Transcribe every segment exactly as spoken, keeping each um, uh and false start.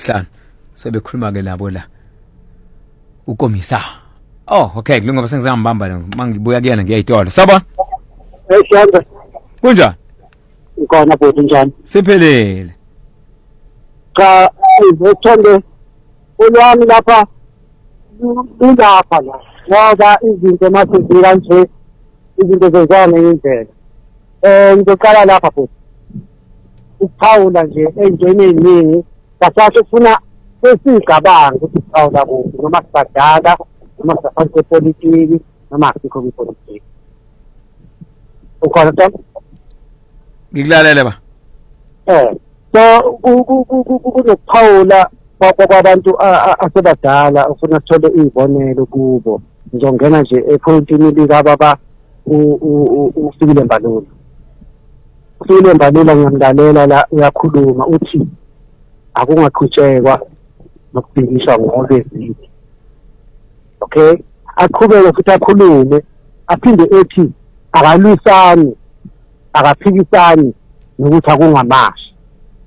ngolesihlanu sebekhuluma ke labo la ukomisa. Oh okay kulunga sengizambamba mangibuya kuyena ngiyayitola saba hey shamba kunjani ngona bodi njani siphelele cha izithombe ulwami lapha ulapha la ngoba izinto mase zikanje izinto zezana ngendlela eh ngizoqala lapha futhi uPaula nje enjeni eziningi kasasho ufuna esigabanga ukuthi uPaula kuphi noma sibadala noma saphansi politiki noma asikho kwipolitiki ukhona tam ngikulalele ba eh so kunokuphawula kwabantu asebadala ufuna sithole izibonelo kubo ngizongena nje epointini lika baba ufikile Mbalula ufikile Mbalula ngiyamlalela la uyakhuluma uthi akungaqhutshekwa nokubhikisha ngobe ezithi okay aqhubeke futhi akhulume aphinde ethi akalwisani akaphikisani nokuthi akungamashi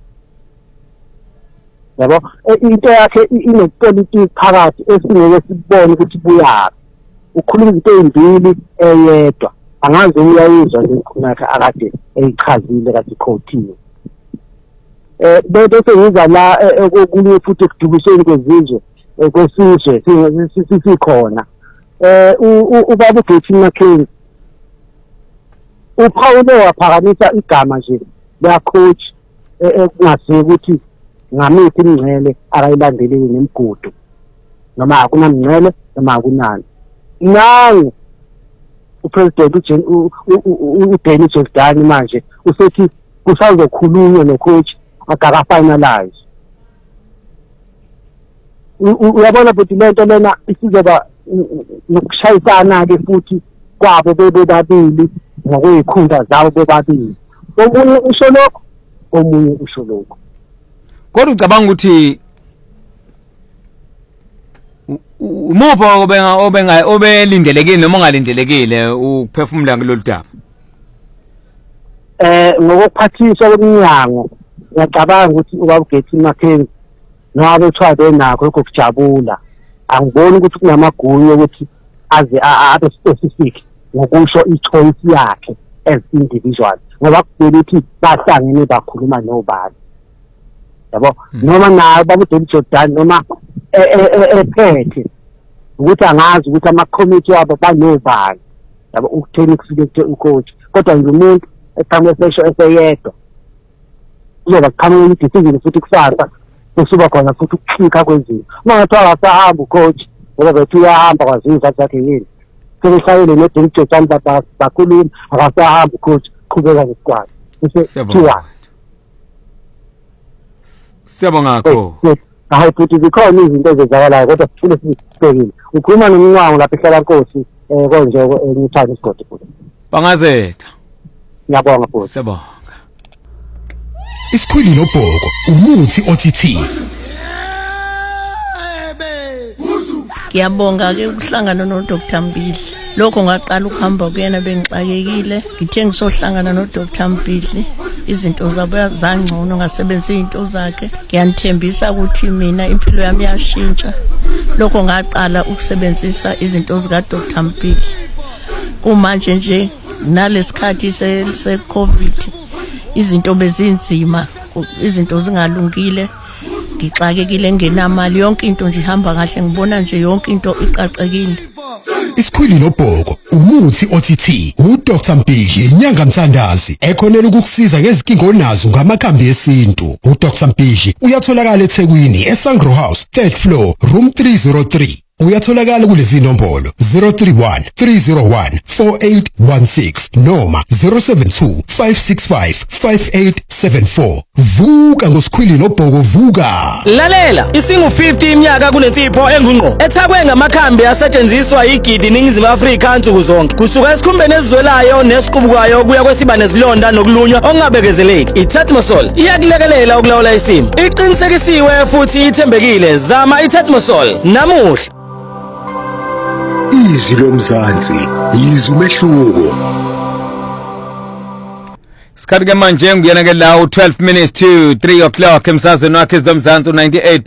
yabo into yakhe inopolitiki phakathi esingeke sibone ukuthi buyaphi ukhuluma into ezimbili eyedwa angazi uyayizwa lenkulumo akade eyichazile kade ikhothiwe eh bese ngiza la okulwe futhi ekudukisweni kwezizwe kwesizwe sisikhona eh ubaba uGetty Mackenzie uPaul waphakamisa igama nje la coach ekungaziwe ukuthi ngamithi imngcele akayilandeleli nemigudu noma akunamngcele noma akunani nangu upresident uDennis Jordan manje usethi kusazokhulunywa nocoach akaka finalize uyabona futhi lento lena isizoba nokushayisana ke futhi kwabo bebabili ngokuyikhunda zawo bebabili omunye usho lokho omunye usho lokho kodwa ucabanga ukuthi umupho obenga obenga obelindelekile noma ungalindelekile ukuphefumula kulolu daba eh ngokuphathiswa kweminyango ngiyacabanga ukuthi ubaba uGetty Mackenzie noma bethwade nakho ukujabula angiboni ukuthi kunamagunya ukuthi aze abe specific ngokusho ichoice yakhe as individual ngoba kubeli ukuthi bahlangene bakhuluma nobani yabo noma naye baba uDennis Jordan noma ephethe ukuthi angazi ukuthi ama committee wabo banobani yabo ukutheni kufike ucoach kodwa ngumuntu eqhamuke sesho eseyedwa uzoba qhamuke idecision futhi kusasa kusuba khona futhi ukucika kwezinto mangathiwa asahamba ucoach ngoba bethi uyahamba kwazisa zakhe yini sebeshayele noDennis Jordan bakhuluma akasahamba ucoach qhubeka ngesikwazi bese thiwa siyabonga ngakho hayi futhi zikhona izinto ezenzakalayo kodwa kufanele sibhekile ukhuluma nomnyango lapha ehlala Nkosi eh konje eNyuthani isigodi futhi bangazetha ngiyabonga futhi siyabonga Isikhwili nobhoko umuthi othi Ngiyabonga ke ukuhlangana no Doctor Mbili lokho ngaqala ukuhamba kuyena bengixakekile ngithe ngisohlangana no Doctor Mbili izinto zabo zangcono ngasebenzisa izinto zakhe ngiyanithembisa ukuthi mina impilo yami yashintsha lokho ngaqala ukusebenzisa izinto zika Doctor Mbili kumanje nje nalesikhathi se COVID izinto bezinzima izinto zingalungile ngixakekile ngenamali yonke into nje ihamba kahle ngibona nje yonke into iqaqekile Isikhwili nobhoko umuthi othi uDoctor Mbili inyanga mthandazi ekhonela ukukusiza ngezinkinga onazo ngamakhambi esintu uDoctor Mbili uyatholakala eThekwini eSangro House third floor room three oh three uyatholakala kulezi nombolo zero three one three zero one four eight one six noma zero seven two five six five five eight seven four vuka ngosikhwili nobhoko vuka lalela isingu fifty iminyaka kunensipho engungqo ethakwe ngamakhambi asetshenziswa igidi ningizimu Afrika ansuku zonke kusuka esikhumbeni esizwelayo nesiqubukayo kuya kwesiba nezilonda nokulunywa ongabekezeleki iTetmosol iyakulekelela ukulawula isimo iqinisekisiwe futhi ithembekile zama iTetmosol namuhla izwi lomzansi yizwe umehluko Sikhathi ke manje nguyena ke la u twelve minutes to three o'clock emsazweni wakhe zomzansi u ninety-eight